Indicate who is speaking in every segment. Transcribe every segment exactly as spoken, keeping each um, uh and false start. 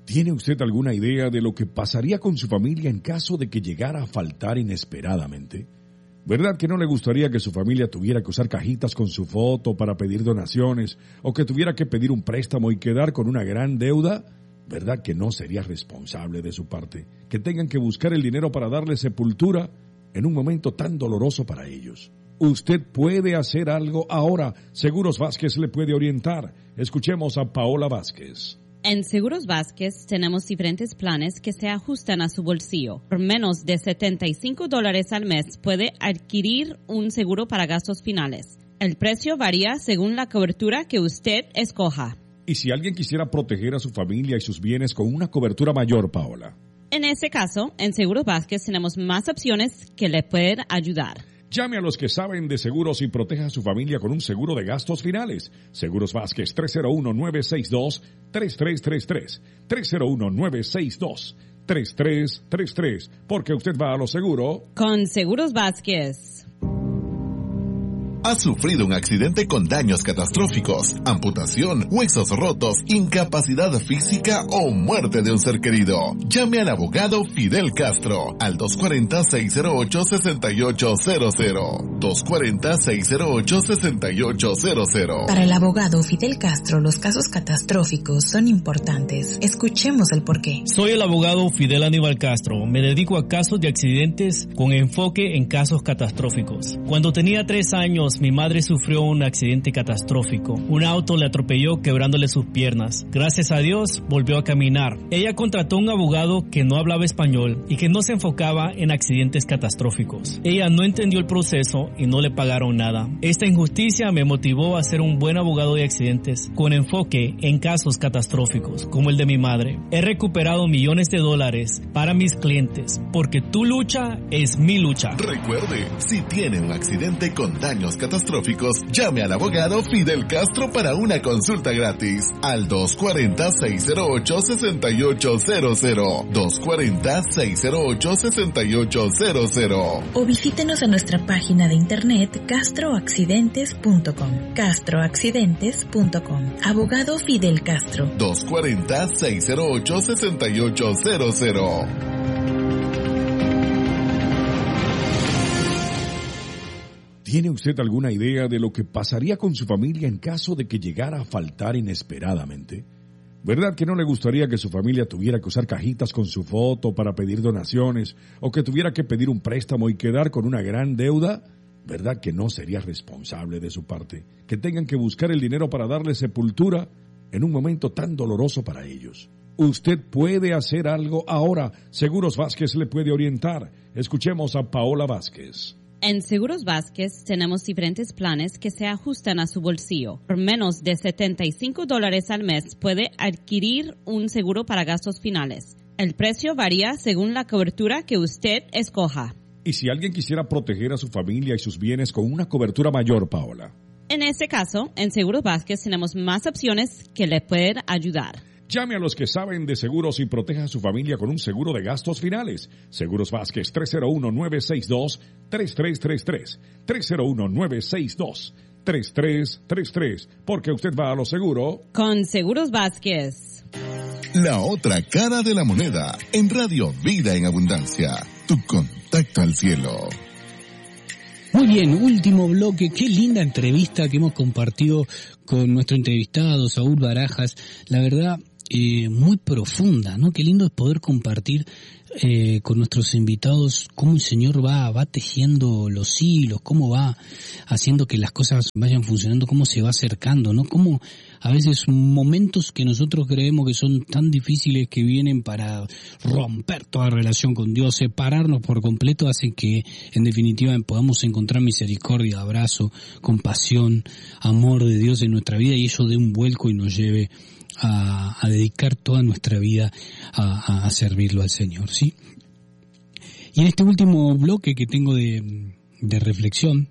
Speaker 1: ¿Tiene usted alguna idea de lo que pasaría con su familia en caso de que llegara a faltar inesperadamente? ¿Verdad que no le gustaría que su familia tuviera que usar cajitas con su foto para pedir donaciones o que tuviera que pedir un préstamo y quedar con una gran deuda? ¿Verdad que no sería responsable de su parte que tengan que buscar el dinero para darle sepultura en un momento tan doloroso para ellos? Usted puede hacer algo ahora. Seguros Vázquez le puede orientar. Escuchemos a Paola Vázquez.
Speaker 2: En Seguros Vázquez tenemos diferentes planes que se ajustan a su bolsillo. Por menos de setenta y cinco dólares al mes puede adquirir un seguro para gastos finales. El precio varía según la cobertura que usted escoja.
Speaker 1: ¿Y si alguien quisiera proteger a su familia y sus bienes con una cobertura mayor, Paola?
Speaker 2: En ese caso, en Seguros Vázquez tenemos más opciones que le pueden ayudar.
Speaker 1: Llame a los que saben de seguros y proteja a su familia con un seguro de gastos finales. Seguros Vázquez, tres cero uno, nueve seis dos, tres tres tres tres. tres cero uno, nueve seis dos, tres tres tres tres. Porque usted va a lo seguro.
Speaker 2: Con Seguros Vázquez.
Speaker 3: ¿Has sufrido un accidente con daños catastróficos, amputación, huesos rotos, incapacidad física o muerte de un ser querido? Llame al abogado Fidel Castro al dos cuatro cero, seis cero ocho, seis ocho cero cero. dos cuatro cero, seis cero ocho, seis ocho cero cero.
Speaker 4: Para el abogado Fidel Castro, los casos catastróficos son importantes. Escuchemos el porqué.
Speaker 5: Soy el abogado Fidel Aníbal Castro. Me dedico a casos de accidentes con enfoque en casos catastróficos. Cuando tenía tres años, mi madre sufrió un accidente catastrófico. Un auto le atropelló quebrándole sus piernas. Gracias a Dios, volvió a caminar. Ella contrató un abogado que no hablaba español y que no se enfocaba en accidentes catastróficos. Ella no entendió el proceso y no le pagaron nada. Esta injusticia me motivó a ser un buen abogado de accidentes con enfoque en casos catastróficos, como el de mi madre. He recuperado millones de dólares para mis clientes, porque tu lucha es mi lucha.
Speaker 3: Recuerde, si tiene un accidente con daños catastróficos, llame al abogado Fidel Castro para una consulta gratis al dos cuatro cero, seis cero ocho, seis ocho cero cero. dos cuatro cero, seis cero ocho, seis ocho cero cero.
Speaker 4: O visítenos a nuestra página de internet castro accidentes punto com. castro accidentes punto com. Abogado Fidel Castro.
Speaker 3: dos cuatro cero, seis cero ocho, seis ocho cero cero.
Speaker 1: ¿Tiene usted alguna idea de lo que pasaría con su familia en caso de que llegara a faltar inesperadamente? ¿Verdad que no le gustaría que su familia tuviera que usar cajitas con su foto para pedir donaciones o que tuviera que pedir un préstamo y quedar con una gran deuda? ¿Verdad que no sería responsable de su parte que tengan que buscar el dinero para darle sepultura en un momento tan doloroso para ellos? Usted puede hacer algo ahora. Seguros Vázquez le puede orientar. Escuchemos a Paola Vázquez.
Speaker 2: En Seguros Vázquez tenemos diferentes planes que se ajustan a su bolsillo. Por menos de setenta y cinco dólares al mes puede adquirir un seguro para gastos finales. El precio varía según la cobertura que usted escoja.
Speaker 1: ¿Y si alguien quisiera proteger a su familia y sus bienes con una cobertura mayor, Paola?
Speaker 2: En ese caso, en Seguros Vázquez tenemos más opciones que le pueden ayudar.
Speaker 1: Llame a los que saben de seguros y proteja a su familia con un seguro de gastos finales. Seguros Vázquez, tres cero uno, nueve seis dos, tres tres tres tres. tres cero uno, nueve seis dos, tres tres tres tres. Porque usted va a lo seguro.
Speaker 2: Con Seguros Vázquez.
Speaker 3: La otra cara de la moneda en Radio Vida en Abundancia. Tu contacto al cielo.
Speaker 6: Muy bien, último bloque. Qué linda entrevista que hemos compartido con nuestro entrevistado, Saúl Barajas. La verdad, eh, muy profunda, ¿no? Qué lindo es poder compartir eh, con nuestros invitados cómo el Señor va, va tejiendo los hilos, cómo va haciendo que las cosas vayan funcionando, cómo se va acercando, ¿no? Cómo a veces momentos que nosotros creemos que son tan difíciles que vienen para romper toda relación con Dios, separarnos por completo, hacen que en definitiva podamos encontrar misericordia, abrazo, compasión, amor de Dios en nuestra vida y ello dé un vuelco y nos lleve a, a dedicar toda nuestra vida a, a servirlo al Señor, ¿sí? Y en este último bloque que tengo de, de reflexión,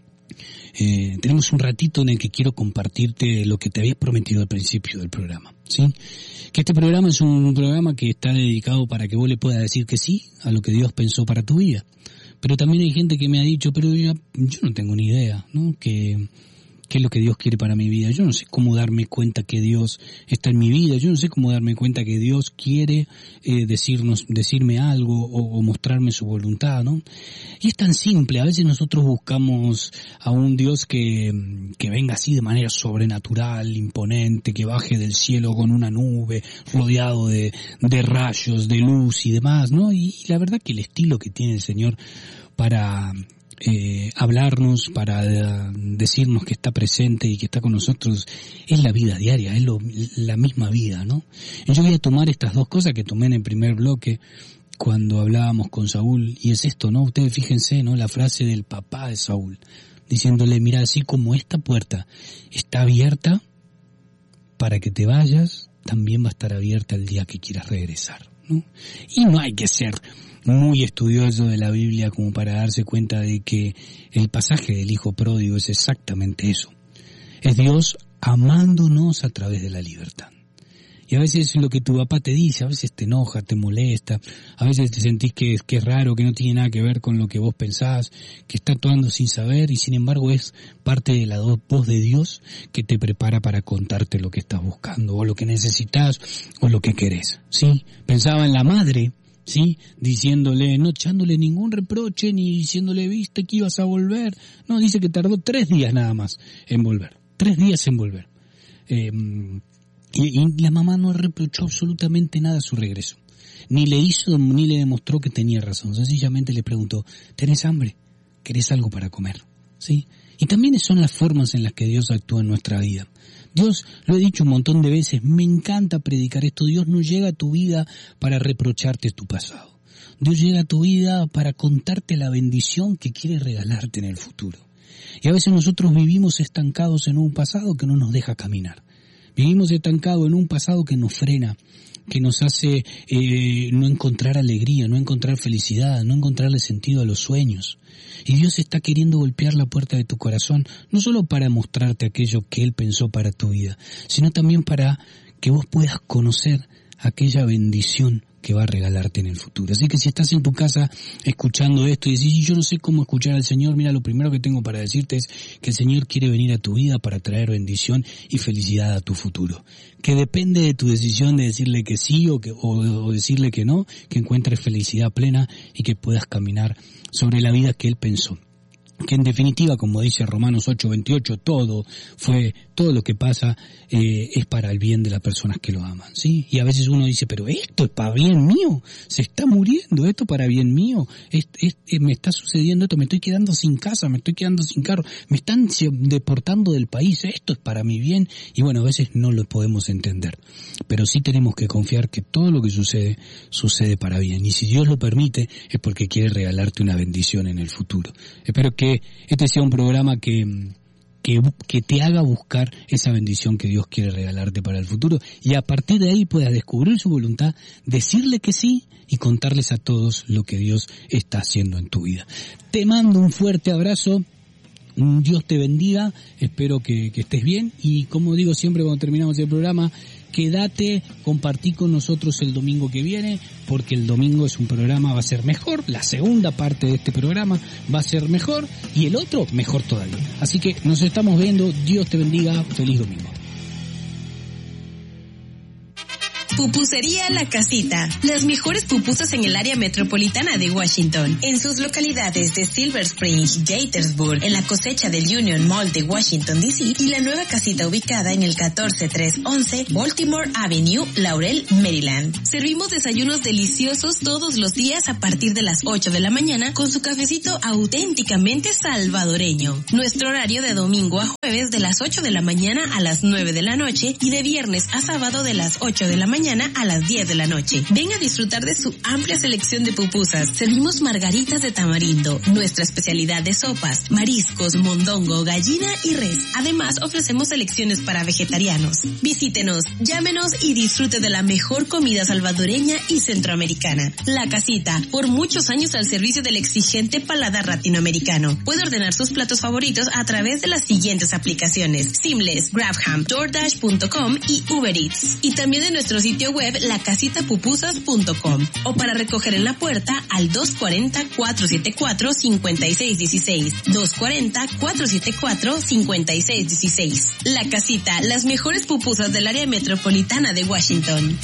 Speaker 6: Eh, tenemos un ratito en el que quiero compartirte lo que te había prometido al principio del programa, ¿sí? Que este programa es un programa que está dedicado para que vos le puedas decir que sí a lo que Dios pensó para tu vida. Pero también hay gente que me ha dicho, pero yo, yo no tengo ni idea, ¿no? Que, qué es lo que Dios quiere para mi vida. Yo no sé cómo darme cuenta que Dios está en mi vida. Yo no sé cómo darme cuenta que Dios quiere eh, decirnos, decirme algo o, o mostrarme su voluntad, ¿no? Y es tan simple. A veces nosotros buscamos a un Dios que, que venga así de manera sobrenatural, imponente, que baje del cielo con una nube, rodeado de, de rayos, de luz y demás, ¿no? Y, y la verdad que el estilo que tiene el Señor para eh, hablarnos, para eh, decirnos que está presente y que está con nosotros, es la vida diaria, es lo, la misma vida, ¿no? Y yo voy a tomar estas dos cosas que tomé en el primer bloque cuando hablábamos con Saúl, y es esto, ¿no? Ustedes fíjense, ¿no? La frase del papá de Saúl, diciéndole, mira, así como esta puerta está abierta para que te vayas, también va a estar abierta el día que quieras regresar, ¿no? Y no hay que ser muy estudioso de la Biblia como para darse cuenta de que el pasaje del hijo pródigo es exactamente eso. Es Dios amándonos a través de la libertad. Y a veces es lo que tu papá te dice, a veces te enoja, te molesta, a veces te sentís que, que es raro, que no tiene nada que ver con lo que vos pensás, que está actuando sin saber, y sin embargo es parte de la voz de Dios que te prepara para contarte lo que estás buscando, o lo que necesitas, o lo que querés, ¿sí? Pensaba en la madre, ¿sí? Diciéndole, no echándole ningún reproche, ni diciéndole, viste que ibas a volver. No, dice que tardó tres días nada más en volver. Tres días en volver. Eh, y, y la mamá no reprochó absolutamente nada a su regreso. Ni le hizo, ni le demostró que tenía razón. Sencillamente le preguntó, ¿tenés hambre? ¿Querés algo para comer? ¿Sí? Y también son las formas en las que Dios actúa en nuestra vida. Dios, lo he dicho un montón de veces, me encanta predicar esto, Dios no llega a tu vida para reprocharte tu pasado. Dios llega a tu vida para contarte la bendición que quiere regalarte en el futuro. Y a veces nosotros vivimos estancados en un pasado que no nos deja caminar. Vivimos estancados en un pasado que nos frena, que nos hace eh, no encontrar alegría, no encontrar felicidad, no encontrarle sentido a los sueños. Y Dios está queriendo golpear la puerta de tu corazón, no solo para mostrarte aquello que Él pensó para tu vida, sino también para que vos puedas conocer aquella bendición que va a regalarte en el futuro. Así que si estás en tu casa escuchando esto y decís, yo no sé cómo escuchar al Señor, mira, lo primero que tengo para decirte es que el Señor quiere venir a tu vida para traer bendición y felicidad a tu futuro. Que depende de tu decisión de decirle que sí o, que, o, o decirle que no, que encuentres felicidad plena y que puedas caminar sobre la vida que Él pensó. Que en definitiva, como dice Romanos ocho veintiocho, todo fue, todo lo que pasa eh, es para el bien de las personas que lo aman, ¿sí? Y a veces uno dice, pero esto es para bien mío, se está muriendo, esto para bien mío, es, es, es, me está sucediendo esto, me estoy quedando sin casa, me estoy quedando sin carro, me están deportando del país, esto es para mi bien, y bueno, a veces no lo podemos entender, pero sí tenemos que confiar que todo lo que sucede, sucede para bien, y si Dios lo permite, es porque quiere regalarte una bendición en el futuro. Espero que este sea un programa que, que, que te haga buscar esa bendición que Dios quiere regalarte para el futuro y a partir de ahí puedas descubrir su voluntad, decirle que sí y contarles a todos lo que Dios está haciendo en tu vida. Te mando un fuerte abrazo. Dios te bendiga, espero que, que estés bien y como digo siempre cuando terminamos el programa, quédate, compartí con nosotros el domingo que viene, porque el domingo es un programa, va a ser mejor, la segunda parte de este programa va a ser mejor y el otro mejor todavía. Así que nos estamos viendo, Dios te bendiga, feliz domingo.
Speaker 7: Pupusería La Casita. Las mejores pupusas en el área metropolitana de Washington. En sus localidades de Silver Spring, Gaithersburg, en la cosecha del Union Mall de Washington, D C y la nueva casita ubicada en el catorce trescientos once Baltimore Avenue, Laurel, Maryland. Servimos desayunos deliciosos todos los días a partir de las ocho de la mañana con su cafecito auténticamente salvadoreño. Nuestro horario de domingo a jueves de las ocho de la mañana a las nueve de la noche y de viernes a sábado de las ocho de la mañana a las diez de la noche. Ven a disfrutar de su amplia selección de pupusas. Servimos margaritas de tamarindo, nuestra especialidad de sopas, mariscos, mondongo, gallina y res. Además, ofrecemos selecciones para vegetarianos. Visítenos, llámenos y disfrute de la mejor comida salvadoreña y centroamericana. La Casita, por muchos años al servicio del exigente paladar latinoamericano. Puede ordenar sus platos favoritos a través de las siguientes aplicaciones: Seamless, Grabham, DoorDash punto com y Uber Eats. Y también de nuestros sitio web la casita pupusas punto com o para recoger en la puerta al dos cuarenta, cuatrocientos setenta y cuatro, cincuenta y seis dieciséis. dos cuarenta, cuatrocientos setenta y cuatro, cincuenta y seis dieciséis. La Casita, las mejores pupusas del área metropolitana de Washington.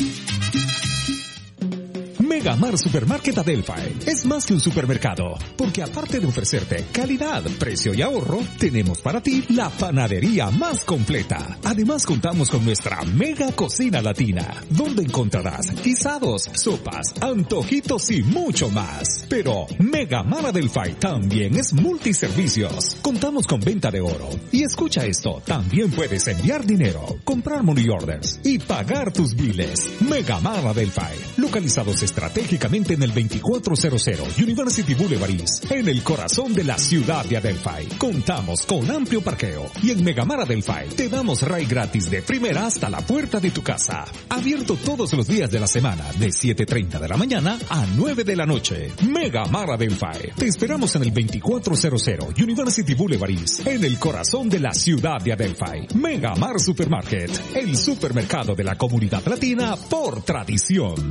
Speaker 8: Megamar Supermarket Adelphi es más que un supermercado, porque aparte de ofrecerte calidad, precio y ahorro, tenemos para ti la panadería más completa. Además contamos con nuestra mega cocina latina, donde encontrarás guisados, sopas, antojitos y mucho más. Pero Megamar Adelphi también es multiservicios. Contamos con venta de oro. Y escucha esto, también puedes enviar dinero, comprar money orders y pagar tus biles. Megamar Adelphi, localizados estratégicamente en el veinticuatro cero cero University Boulevard East, en el corazón de la ciudad de Adelphi. Contamos con amplio parqueo y en Megamar Adelphi te damos ride gratis de primera hasta la puerta de tu casa. Abierto todos los días de la semana de siete treinta de la mañana a nueve de la noche. Megamar Adelphi. Te esperamos en el veinticuatro cero cero University Boulevard East, en el corazón de la ciudad de Adelphi. Megamar Supermarket, el supermercado de la comunidad latina por tradición.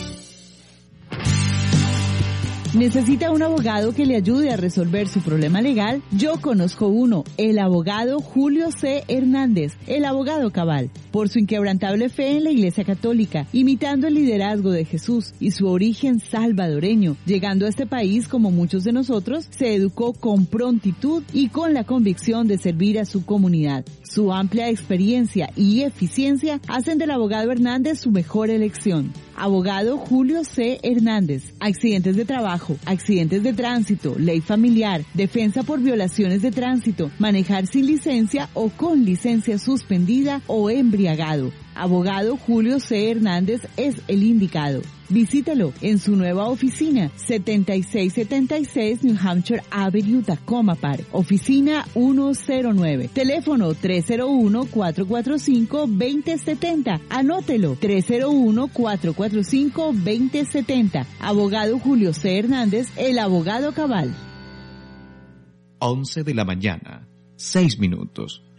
Speaker 9: ¿Necesita un abogado que le ayude a resolver su problema legal? Yo conozco uno, el abogado Julio C. Hernández, el abogado cabal. Por su inquebrantable fe en la Iglesia Católica, imitando el liderazgo de Jesús y su origen salvadoreño, llegando a este país como muchos de nosotros, se educó con prontitud y con la convicción de servir a su comunidad. Su amplia experiencia y eficiencia hacen del abogado Hernández su mejor elección. Abogado Julio C. Hernández. Accidentes de trabajo, accidentes de tránsito, ley familiar, defensa por violaciones de tránsito, manejar sin licencia o con licencia suspendida o embriagado. Abogado Julio C. Hernández es el indicado. Visítelo en su nueva oficina, setenta y seis setenta y seis New Hampshire Avenue, Tacoma Park. Oficina ciento nueve. Teléfono tres cero uno, cuatro cuatro cinco, dos cero siete cero. Anótelo, tres cero uno, cuatro cuatro cinco, dos cero siete cero. Abogado Julio C. Hernández, el abogado cabal.
Speaker 10: once de la mañana, seis minutos.